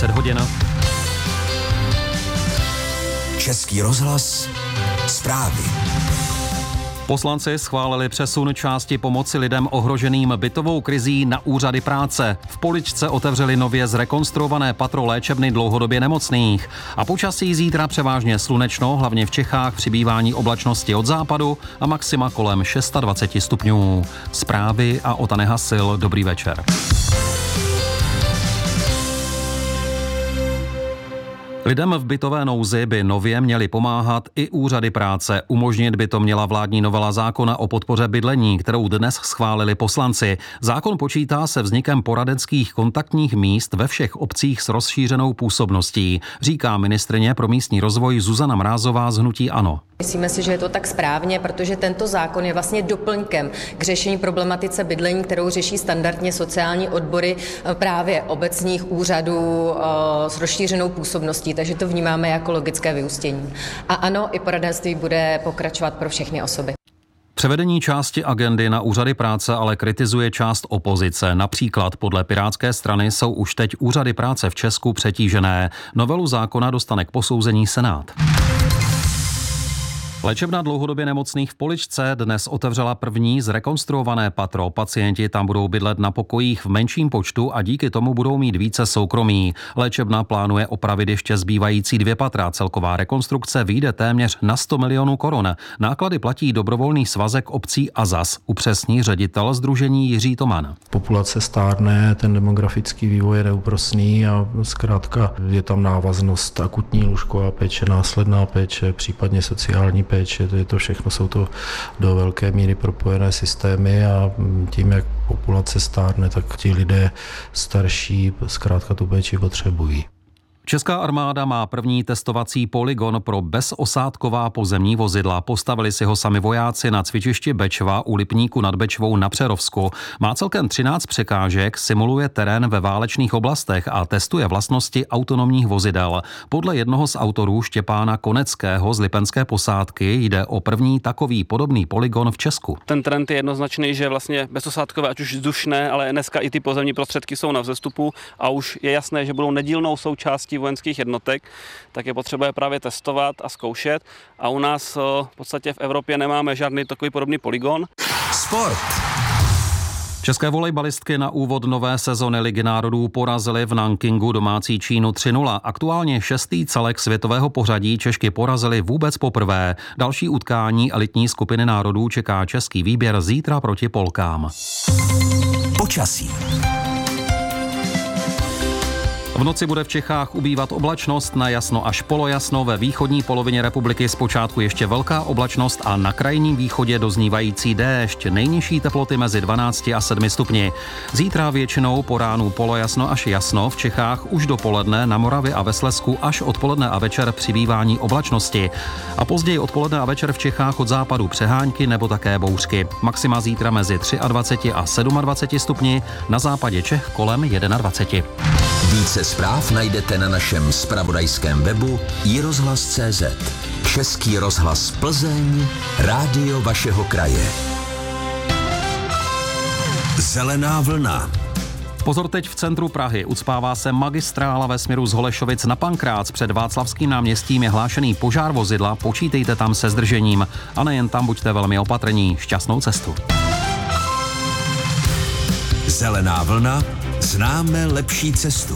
10 hodin. Český rozhlas, zprávy. Poslanci schválili přesun části pomoci lidem ohroženým bytovou krizí na úřady práce. V Poličce otevřeli nově zrekonstruované patro léčebny dlouhodobě nemocných. A počasí zítra převážně slunečno, hlavně v Čechách přibývání oblačnosti od západu a maxima kolem 26 stupňů. Zprávy a Otane Hasil, dobrý večer. Lidem v bytové nouzi by nově měly pomáhat i úřady práce. Umožnit by to měla vládní novela zákona o podpoře bydlení, kterou dnes schválili poslanci. Zákon počítá se vznikem poradenských kontaktních míst ve všech obcích s rozšířenou působností, říká ministryně pro místní rozvoj Zuzana Mrázová z hnutí ANO. Myslíme si, že je to tak správně, protože tento zákon je vlastně doplňkem k řešení problematice bydlení, kterou řeší standardně sociální odbory právě obecních úřadů s rozšířenou působností, takže to vnímáme jako logické vyústění. A ano, i poradenství bude pokračovat pro všechny osoby. Převedení části agendy na úřady práce ale kritizuje část opozice. Například podle Pirátské strany jsou už teď úřady práce v Česku přetížené. Novelu zákona dostane k posouzení Senát. Léčebna dlouhodobě nemocných v Poličce dnes otevřela první zrekonstruované patro. Pacienti tam budou bydlet na pokojích v menším počtu a díky tomu budou mít více soukromí. Léčebna plánuje opravit ještě zbývající 2 patra. Celková rekonstrukce vyjde téměř na 100 milionů korun. Náklady platí dobrovolný svazek obcí AZAS, upřesní ředitel sdružení Jiří Toman. Populace stárne, ten demografický vývoj je neúprosný a zkrátka je tam návaznost akutní lůžková péče, následná péče, případně sociální péče, to všechno jsou to do velké míry propojené systémy a tím, jak populace stárne, tak ti lidé starší zkrátka tu péči potřebují. Česká armáda má první testovací polygon pro bezosádková pozemní vozidla. Postavili si ho sami vojáci na cvičišti Bečva u Lipníku nad Bečvou na Přerovsku. Má celkem 13 překážek, simuluje terén ve válečných oblastech a testuje vlastnosti autonomních vozidel. Podle jednoho z autorů Štěpána Koneckého z Lipenské posádky jde o první takový podobný polygon v Česku. Ten trend je jednoznačný, že vlastně bezosádkové, ať už vzdušné, ale dneska i ty pozemní prostředky jsou na vzestupu a už je jasné, že budou nedílnou součástí vojenských jednotek, tak je potřeba je právě testovat a zkoušet. A u nás v podstatě v Evropě nemáme žádný takový podobný polygon. Sport. České volejbalistky na úvod nové sezony Ligy národů porazily v Nankingu domácí Čínu 3-0. Aktuálně 6. celek světového pořadí Češky porazily vůbec poprvé. Další utkání elitní skupiny národů čeká český výběr zítra proti Polkám. Počasí. V noci bude v Čechách ubývat oblačnost, na jasno až polojasno, ve východní polovině republiky zpočátku ještě velká oblačnost a na krajním východě doznívající déšť, nejnižší teploty mezi 12 a 7 stupni. Zítra většinou po ránu polojasno až jasno, v Čechách už dopoledne, na Moravě a ve Slezsku až odpoledne a večer přibývání oblačnosti. A později odpoledne a večer v Čechách od západu přehánky nebo také bouřky. Maxima zítra mezi 23 a 27 stupni, na západě Čech kolem 21. Více zpráv najdete na našem zpravodajském webu iRozhlas.cz. Český rozhlas Plzeň, rádio vašeho kraje. Zelená vlna. Pozor, teď v centru Prahy ucpává se magistrála ve směru z Holešovic na Pankrác. Před Václavským náměstím je hlášený požár vozidla, počítejte tam se zdržením. A nejen tam, buďte velmi opatrní. Šťastnou cestu. Zelená vlna. Známe lepší cestu.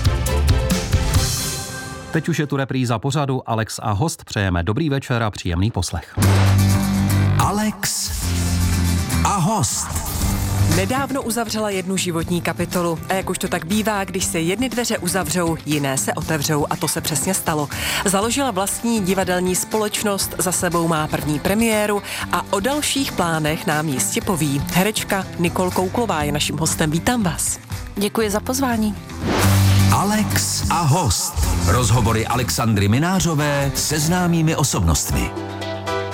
Teď už je tu repríza pořadu Alex a host. Přejeme dobrý večer a příjemný poslech. Alex a host. Nedávno uzavřela jednu životní kapitolu a jak už to tak bývá, když se jedny dveře uzavřou, jiné se otevřou a to se přesně stalo. Založila vlastní divadelní společnost, za sebou má první premiéru a o dalších plánech nám jistě poví. Herečka Nikol Kouklová je naším hostem. Vítám vás. Děkuji za pozvání. Alex a host. Rozhovory Alexandry Minářové se známými osobnostmi.